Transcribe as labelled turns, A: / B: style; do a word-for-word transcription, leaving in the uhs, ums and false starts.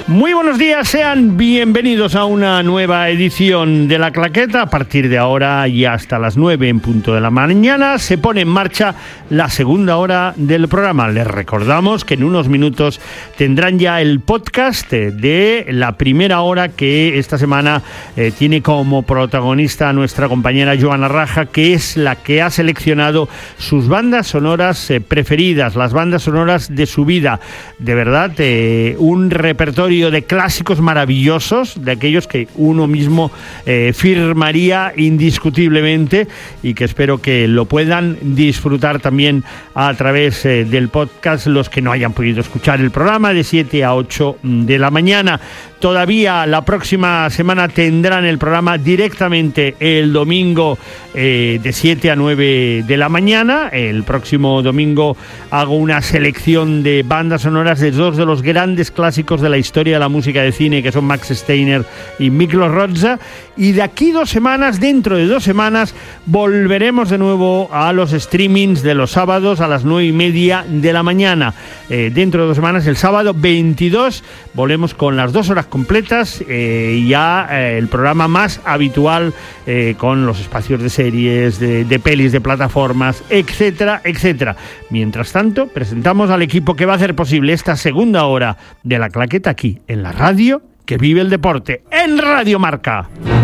A: Muy buenos días, sean bienvenidos a una nueva edición de La Claqueta. A partir de ahora y hasta las nueve en punto de la mañana se pone en marcha la segunda hora del programa. Les recordamos que en unos minutos tendrán ya el podcast de la primera hora, que esta semana eh, tiene como protagonista a nuestra compañera Joana Raja, que es la que ha seleccionado sus bandas sonoras eh, preferidas, las bandas sonoras de su vida. De verdad, eh, un repertorio de clásicos maravillosos, de aquellos que uno mismo eh, firmaría indiscutiblemente, y que espero que lo puedan disfrutar también a través eh, del podcast los que no hayan podido escuchar el programa de siete a ocho de la mañana. Todavía la próxima semana tendrán el programa directamente el domingo eh, de siete a nueve de la mañana. El próximo domingo hago una selección de bandas sonoras de dos de los grandes clásicos de la historia de la música de cine, que son Max Steiner y Miklos Rozsa. Y de aquí dos semanas, dentro de dos semanas, volveremos de nuevo a los streamings de los sábados a las nueve y media de la mañana. Eh, dentro de dos semanas, el sábado veintidós, volvemos con las dos horas completas eh, y ya eh, el programa más habitual eh, con los espacios de series, de, de pelis, de plataformas, etcétera, etcétera. Mientras tanto, presentamos al equipo que va a hacer posible esta segunda hora de La Claqueta aquí en la radio que vive el deporte, en Radio Marca.